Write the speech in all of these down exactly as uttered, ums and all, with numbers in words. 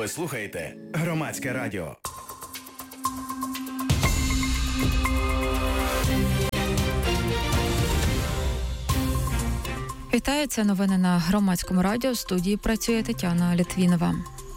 Ви слухаєте Громадське радіо. Вітаю, це новини на Громадському радіо. В студії працює Тетяна Літвінова.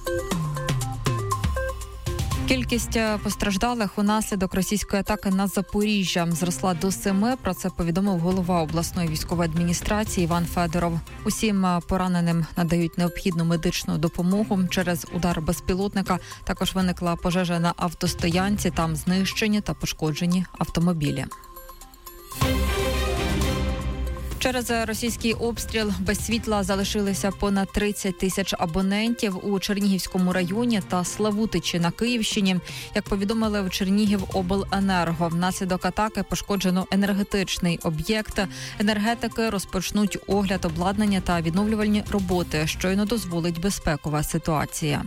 Кількість постраждалих унаслідок російської атаки на Запоріжжя зросла до семи. Про це повідомив голова обласної військової адміністрації Іван Федоров. Усім пораненим надають необхідну медичну допомогу. Через удар безпілотника також виникла пожежа на автостоянці. Там знищені та пошкоджені автомобілі. Через російський обстріл без світла залишилися понад тридцять тисяч абонентів у Чернігівському районі та Славутичі на Київщині. Як повідомили в Чернігівобленерго, внаслідок атаки пошкоджено енергетичний об'єкт. Енергетики розпочнуть огляд обладнання та відновлювальні роботи, щойно дозволить безпекова ситуація.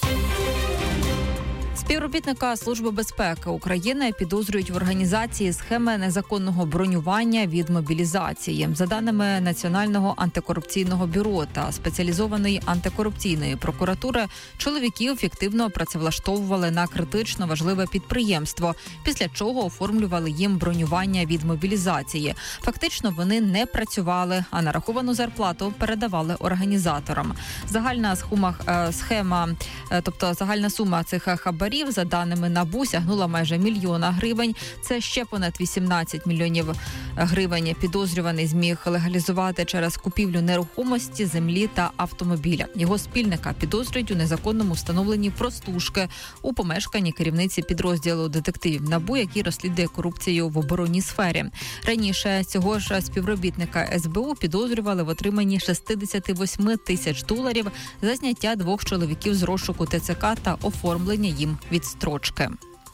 Співробітника Служби безпеки України підозрюють в організації схеми незаконного бронювання від мобілізації. За даними Національного антикорупційного бюро та спеціалізованої антикорупційної прокуратури, чоловіків фіктивно працевлаштовували на критично важливе підприємство, після чого оформлювали їм бронювання від мобілізації. Фактично вони не працювали, а нараховану зарплату передавали організаторам. Загальна схема, тобто загальна сума цих хабарів, за даними НАБУ, сягнула майже мільйона гривень. Це ще понад вісімнадцять мільйонів гривень підозрюваний зміг легалізувати через купівлю нерухомості, землі та автомобіля. Його спільника підозрюють у незаконному встановленні простушки у помешканні керівниці підрозділу детективів НАБУ, який розслідує корупцію в оборонній сфері. Раніше цього ж співробітника ес бе у підозрювали в отриманні шістдесят вісім тисяч доларів за зняття двох чоловіків з розшуку те це ка та оформлення їм відстрочки.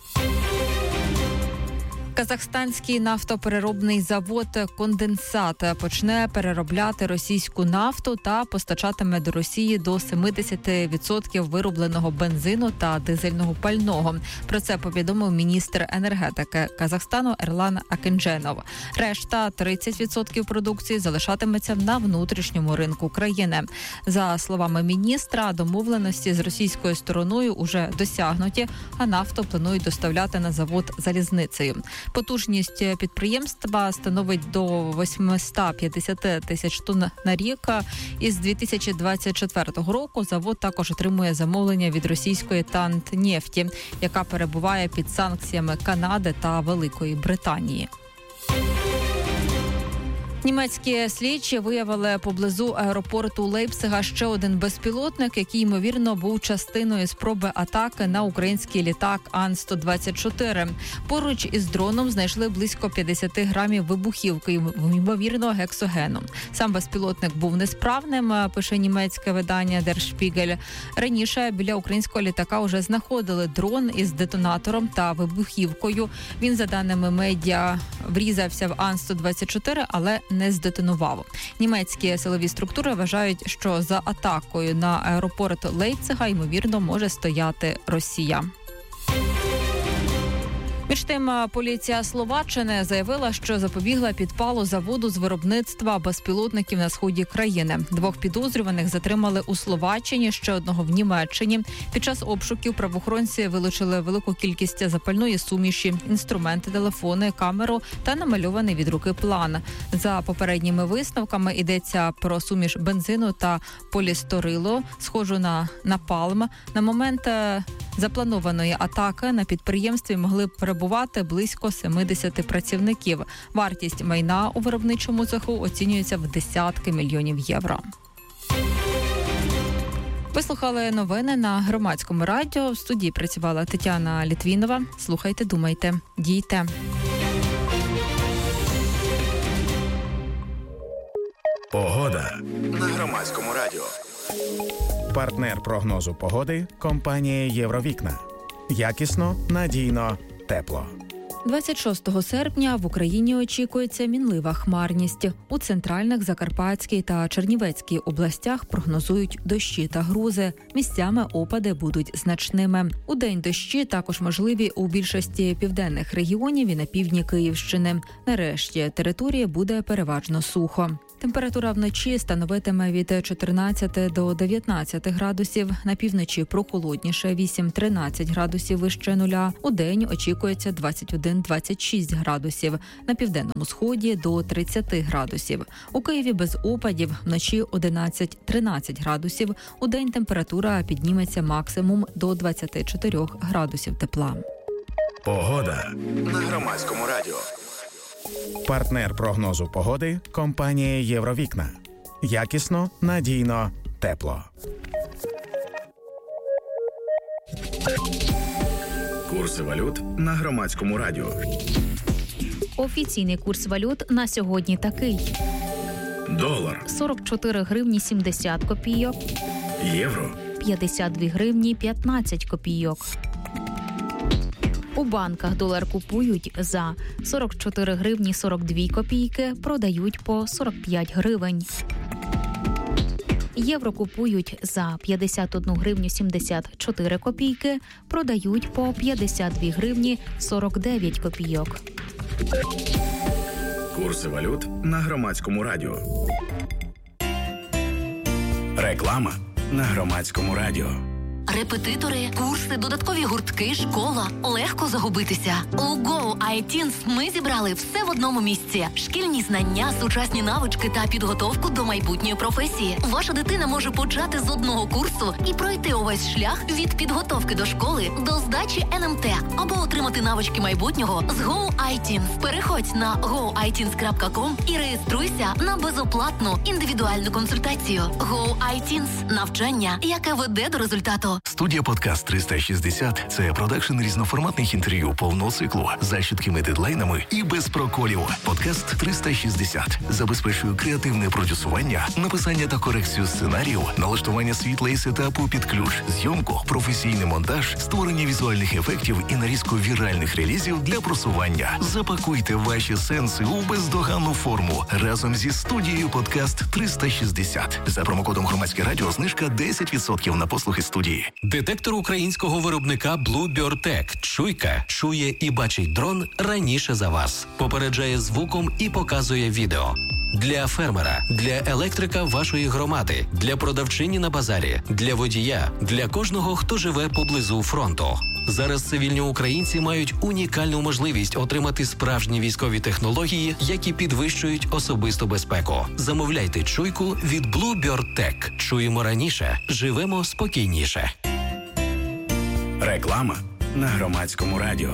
Казахстанський нафтопереробний завод «Конденсат» почне переробляти російську нафту та постачатиме до Росії до сімдесят відсотків виробленого бензину та дизельного пального. Про це повідомив міністр енергетики Казахстану Ерлан Акиндженов. Решта тридцять відсотків продукції залишатиметься на внутрішньому ринку країни. За словами міністра, домовленості з російською стороною уже досягнуті, а нафту планують доставляти на завод залізницею. Потужність підприємства становить до вісімсот п'ятдесят тисяч тонн на рік. Із дві тисячі двадцять четвертого року завод також отримує замовлення від російської Татнефті, яка перебуває під санкціями Канади та Великої Британії. Німецькі слідчі виявили поблизу аеропорту Лейпцига ще один безпілотник, який, ймовірно, був частиною спроби атаки на український літак Ан сто двадцять чотири. Поруч із дроном знайшли близько п'ятдесят грамів вибухівки, ймовірно, гексогену. Сам безпілотник був несправним, пише німецьке видання Der Spiegel. Раніше біля українського літака вже знаходили дрон із детонатором та вибухівкою. Він, за даними медіа, врізався в Ан сто двадцять чотири, але не здетонував. Німецькі силові структури вважають, що за атакою на аеропорт Лейпцига, ймовірно, може стояти Росія. Між тим, поліція Словаччини заявила, що запобігла підпалу заводу з виробництва безпілотників на сході країни. Двох підозрюваних затримали у Словаччині, ще одного в Німеччині. Під час обшуків правоохоронці вилучили велику кількість запальної суміші, інструменти, телефони, камеру та намальований від руки план. За попередніми висновками йдеться про суміш бензину та полісторилу, схожу на напалм. На момент запланованої атаки на підприємстві могли перебувати близько сімдесят працівників. Вартість майна у виробничому цеху оцінюється в десятки мільйонів євро. Ви слухали новини на Громадському радіо. В студії працювала Тетяна Літвінова. Слухайте, думайте, дійте. Погода на Громадському радіо. Партнер прогнозу погоди – компанія «Євровікна». Якісно, надійно, тепло. двадцять шостого серпня в Україні очікується мінлива хмарність. У центральних, Закарпатській та Чернівецькій областях прогнозують дощі та грози. Місцями опади будуть значними. Удень дощі також можливі у більшості південних регіонів і на півдні Київщини. Нарешті території буде переважно сухо. Температура вночі становитиме від чотирнадцяти до дев'ятнадцяти градусів. На півночі прохолодніше – вісім-тринадцять градусів вище нуля. У день очікується двадцять один - двадцять шість градусів. На південному сході – до тридцяти градусів. У Києві без опадів. Вночі одинадцять - тринадцять градусів. У день температура підніметься максимум до двадцяти чотирьох градусів тепла. Погода на Громадському радіо. Партнер прогнозу погоди – компанія «Євровікна». Якісно, надійно, тепло. Курси валют на Громадському радіо. Офіційний курс валют на сьогодні такий. Долар – сорок чотири гривні сімдесят копійок. євро – п'ятдесят дві гривні п'ятнадцять копійок. У банках долар купують за сорок чотири гривні сорок дві копійки, продають по сорок п'ять гривень. Євро купують за п'ятдесят одну гривню сімдесят чотири копійки, продають по п'ятдесят дві гривні сорок дев'ять копійок. Курси валют на Громадському радіо. Реклама на Громадському радіо. Репетитори, курси, додаткові гуртки, школа. Легко загубитися. У Go ай тінс ми зібрали все в одному місці. Шкільні знання, сучасні навички та підготовку до майбутньої професії. Ваша дитина може почати з одного курсу і пройти увесь шлях від підготовки до школи до здачі ен ем те або отримати навички майбутнього з Go ай тінс. Переходь на го ай тінс крапка ком і реєструйся на безоплатну індивідуальну консультацію. Go ай тінс – навчання, яке веде до результату. Студія «Подкаст триста шістдесят» – це продакшн різноформатних інтерв'ю повного циклу за чіткими дедлайнами і без проколів. «Подкаст триста шістдесят» забезпечує креативне продюсування, написання та корекцію сценарію, налаштування світла і сетапу під ключ, зйомку, професійний монтаж, створення візуальних ефектів і нарізку віральних релізів для просування. Запакуйте ваші сенси у бездоганну форму разом зі студією «Подкаст триста шістдесят». За промокодом «Громадське радіо» знижка десять відсотків на послуги студії. Детектор українського виробника BlueBird-Tech чуйка чує і бачить дрон раніше за вас. Попереджає звуком і показує відео. Для фермера, для електрика вашої громади, для продавчині на базарі, для водія, для кожного, хто живе поблизу фронту. Зараз цивільні українці мають унікальну можливість отримати справжні військові технології, які підвищують особисту безпеку. Замовляйте чуйку від BlueBird-Tech. Чуємо раніше, живемо спокійніше. Реклама на Громадському радіо.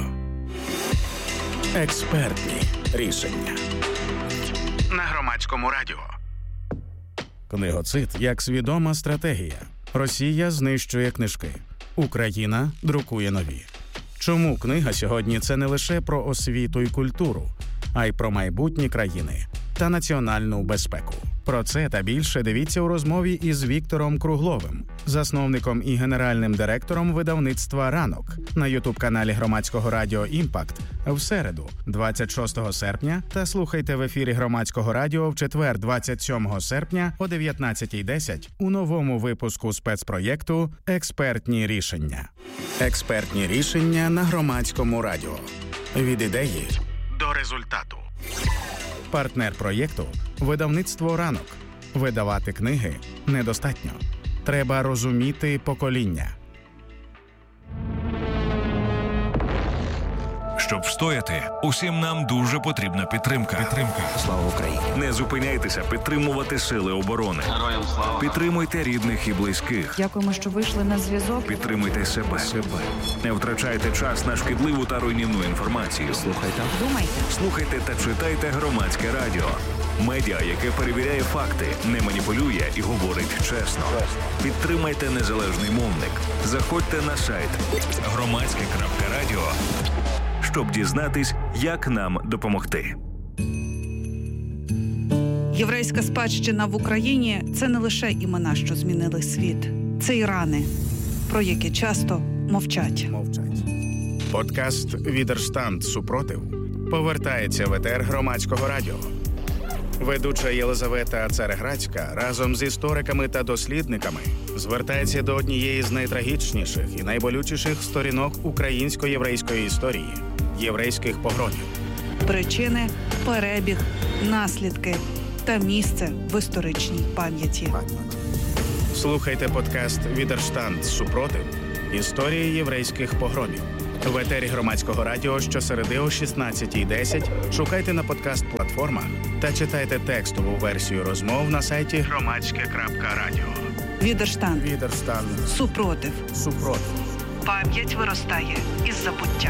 Експертні рішення на Громадському радіо. Книгоцид як свідома стратегія. Росія знищує книжки. Україна друкує нові. Чому книга сьогодні – це не лише про освіту і культуру, а й про майбутні країни та національну безпеку? Про це та більше дивіться у розмові із Віктором Кругловим, засновником і генеральним директором видавництва «Ранок» на ютуб-каналі Громадського радіо «Імпакт» в середу, двадцять шостого серпня, та слухайте в ефірі Громадського радіо в четвер, двадцять сьомого серпня о дев'ятнадцятій десять у новому випуску спецпроєкту «Експертні рішення». Експертні рішення на Громадському радіо. Від ідеї до результату. Партнер проєкту – видавництво «Ранок». Видавати книги недостатньо. Треба розуміти покоління. Щоб встояти, усім нам дуже потрібна підтримка. Підтримка. Слава Україні! Не зупиняйтеся підтримувати сили оборони. Героям слава! Підтримуйте рідних і близьких. Дякуємо, що вийшли на зв'язок. Підтримуйте себе. себе. Не втрачайте час на шкідливу та руйнівну інформацію. Слухайте. Думайте. Слухайте та читайте Громадське радіо. Медіа, яке перевіряє факти, не маніпулює і говорить чесно. Підтримайте незалежний мовник. Заходьте на сайт громадське крапка радіо, щоб дізнатись, як нам допомогти. Єврейська спадщина в Україні – це не лише імена, що змінили світ. Це і рани, про які часто мовчать. Мовчать. Подкаст «Відерштанд. Супротив» повертається в етер Громадського радіо. Ведуча Єлизавета Цареградська разом з істориками та дослідниками звертається до однієї з найтрагічніших і найболючіших сторінок українсько-єврейської історії – єврейських погромів. Причини, перебіг, наслідки та місце в історичній пам'яті. Слухайте подкаст «Відерштанд. Супротив. Історії єврейських погромів». В етері Громадського радіо щосереди о шістнадцятій десять шукайте на подкаст-платформах та читайте текстову версію розмов на сайті громадське крапка радіо. Відерштанд. Відерштанд. Супротив. Супротив. Пам'ять виростає із забуття.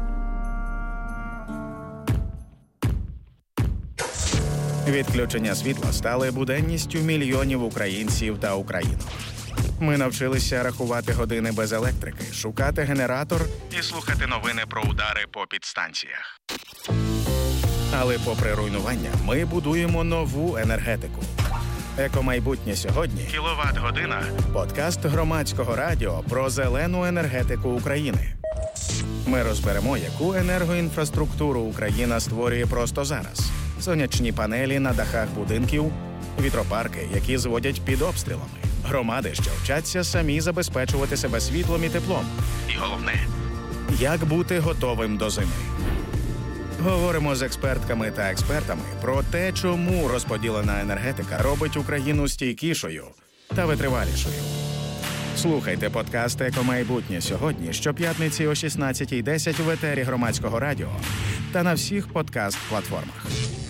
Відключення світла стали буденністю мільйонів українців та українок. Ми навчилися рахувати години без електрики, шукати генератор і слухати новини про удари по підстанціях. Але попри руйнування, ми будуємо нову енергетику. Екомайбутнє сьогодні – кіловат-година. Подкаст Громадського радіо про зелену енергетику України. Ми розберемо, яку енергоінфраструктуру Україна створює просто зараз. Сонячні панелі на дахах будинків, вітропарки, які зводять під обстрілами. Громади, що вчаться самі забезпечувати себе світлом і теплом. І головне – як бути готовим до зими. Говоримо з експертками та експертами про те, чому розподілена енергетика робить Україну стійкішою та витривалішою. Слухайте подкаст «Екомайбутнє сьогодні» щоп'ятниці о шістнадцятій десять в етері Громадського радіо та на всіх подкаст-платформах.